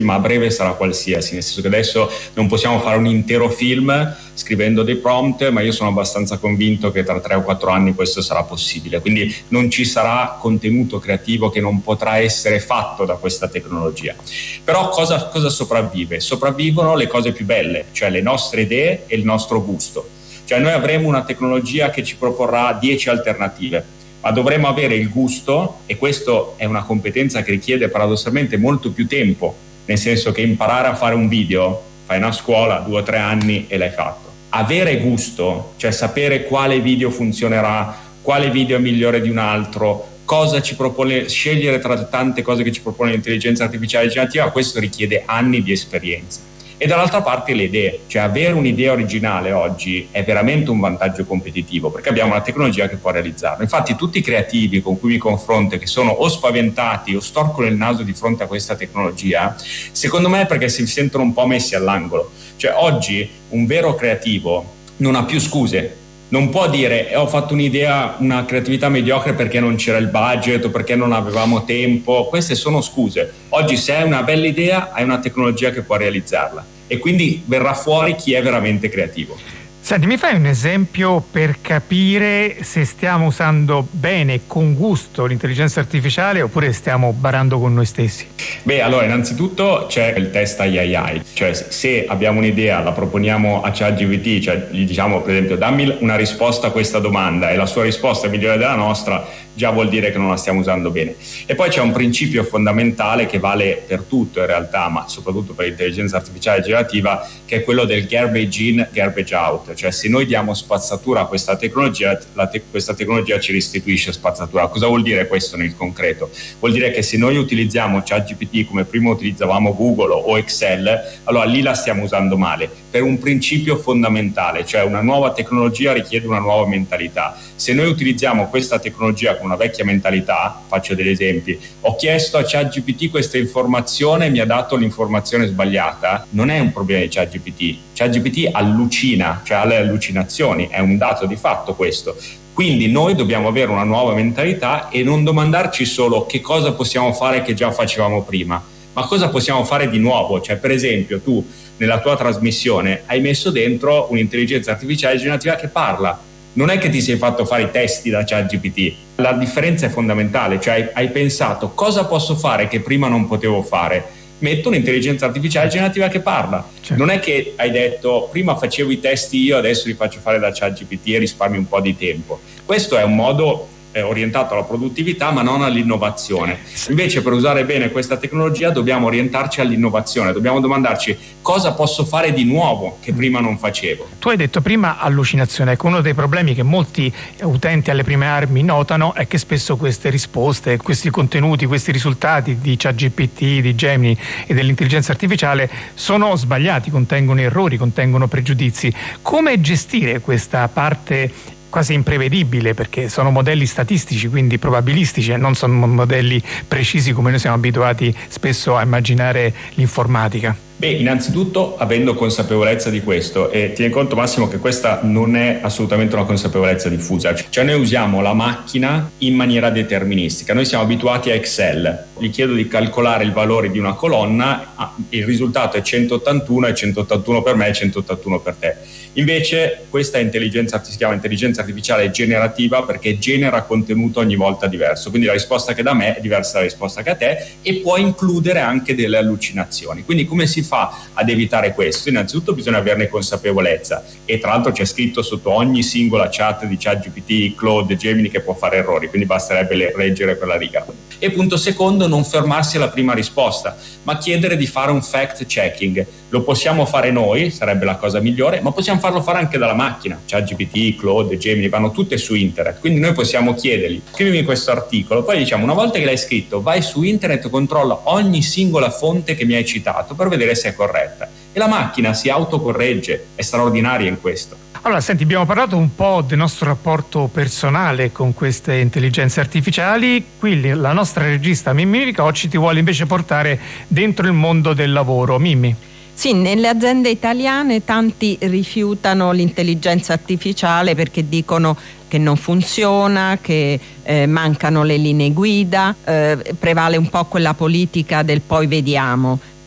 ma a breve sarà qualsiasi, nel senso che adesso non possiamo fare un intero film scrivendo dei prompt, ma io sono abbastanza convinto che tra 3 o 4 anni questo sarà possibile, quindi non ci sarà contenuto creativo che non potrà essere fatto da questa tecnologia. Però cosa sopravvive? Sopravvivono le cose più belle, cioè le nostre idee e il nostro gusto. Cioè noi avremo una tecnologia che ci proporrà 10 alternative, ma dovremo avere il gusto, e questo è una competenza che richiede paradossalmente molto più tempo, nel senso che imparare a fare un video, fai una scuola, 2 o 3 anni e l'hai fatto. Avere gusto, cioè sapere quale video funzionerà, quale video è migliore di un altro, cosa ci propone, scegliere tra tante cose che ci propone l'intelligenza artificiale generativa, questo richiede anni di esperienza. E dall'altra parte le idee, cioè avere un'idea originale oggi è veramente un vantaggio competitivo, perché abbiamo una tecnologia che può realizzarlo. Infatti tutti i creativi con cui mi confronto, che sono o spaventati o storcono il naso di fronte a questa tecnologia, secondo me è perché si sentono un po' messi all'angolo. Cioè oggi un vero creativo non ha più scuse. Non può dire ho fatto un'idea, una creatività mediocre perché non c'era il budget o perché non avevamo tempo. Queste sono scuse. Oggi se hai una bella idea hai una tecnologia che può realizzarla e quindi verrà fuori chi è veramente creativo. Senti, mi fai un esempio per capire se stiamo usando bene e con gusto l'intelligenza artificiale oppure stiamo barando con noi stessi? Beh, allora innanzitutto c'è il test AI, cioè se abbiamo un'idea, la proponiamo a ChatGPT, cioè gli diciamo per esempio dammi una risposta a questa domanda e la sua risposta è migliore della nostra, già vuol dire che non la stiamo usando bene. E poi c'è un principio fondamentale che vale per tutto in realtà, ma soprattutto per l'intelligenza artificiale generativa, che è quello del garbage in, garbage out. Cioè se noi diamo spazzatura a questa tecnologia, questa tecnologia ci restituisce spazzatura. Cosa vuol dire questo nel concreto? Vuol dire che se noi utilizziamo ChatGPT come prima utilizzavamo Google o Excel, allora lì la stiamo usando male, per un principio fondamentale, cioè una nuova tecnologia richiede una nuova mentalità. Se noi utilizziamo questa tecnologia con una vecchia mentalità, faccio degli esempi, ho chiesto a ChatGPT questa informazione e mi ha dato l'informazione sbagliata, non è un problema di ChatGPT. ChatGPT allucina, cioè ha le allucinazioni, è un dato di fatto questo. Quindi noi dobbiamo avere una nuova mentalità e non domandarci solo che cosa possiamo fare che già facevamo prima, ma cosa possiamo fare di nuovo. Cioè per esempio tu nella tua trasmissione hai messo dentro un'intelligenza artificiale generativa che parla, non è che ti sei fatto fare i testi da ChatGPT, la differenza è fondamentale, cioè hai pensato cosa posso fare che prima non potevo fare, metto un'intelligenza artificiale generativa che parla. Certo. Non è che hai detto prima facevo i testi io, adesso li faccio fare da ChatGPT e risparmi un po' di tempo. Questo è un modo orientato alla produttività ma non all'innovazione. Invece per usare bene questa tecnologia dobbiamo orientarci all'innovazione, dobbiamo domandarci cosa posso fare di nuovo che prima non facevo. Tu hai detto prima allucinazione, ecco, uno dei problemi che molti utenti alle prime armi notano è che spesso queste risposte, questi contenuti, questi risultati di ChatGPT, di Gemini e dell'intelligenza artificiale sono sbagliati, contengono errori, contengono pregiudizi. Come gestire questa parte quasi imprevedibile, perché sono modelli statistici, quindi probabilistici, e non sono modelli precisi come noi siamo abituati spesso a immaginare l'informatica? Beh, innanzitutto avendo consapevolezza di questo, e tieni conto Massimo che questa non è assolutamente una consapevolezza diffusa, cioè noi usiamo la macchina in maniera deterministica, noi siamo abituati a Excel, gli chiedo di calcolare il valore di una colonna, il risultato è 181 e 181 per me e 181 per te. Invece questa intelligenza si chiama intelligenza artificiale generativa perché genera contenuto ogni volta diverso, quindi la risposta che dà a me è diversa dalla risposta che a te e può includere anche delle allucinazioni. Quindi come si fa ad evitare questo? Innanzitutto bisogna averne consapevolezza e tra l'altro c'è scritto sotto ogni singola chat di ChatGPT, Claude, Gemini che può fare errori, quindi basterebbe leggere per la riga. E punto secondo, non fermarsi alla prima risposta, ma chiedere di fare un fact checking. Lo possiamo fare noi, sarebbe la cosa migliore, ma possiamo farlo fare anche dalla macchina. ChatGPT, Claude, Gemini vanno tutte su internet, quindi noi possiamo chiedergli scrivimi questo articolo, poi diciamo una volta che l'hai scritto vai su internet e controlla ogni singola fonte che mi hai citato per vedere se è corretta e la macchina si autocorregge, è straordinaria in questo. Allora, senti, abbiamo parlato un po' del nostro rapporto personale con queste intelligenze artificiali. Qui la nostra regista Mimmi Ricocci ti vuole invece portare dentro il mondo del lavoro. Mimmi. Sì, nelle aziende italiane tanti rifiutano l'intelligenza artificiale perché dicono che non funziona, che mancano le linee guida, prevale un po' quella politica del poi vediamo.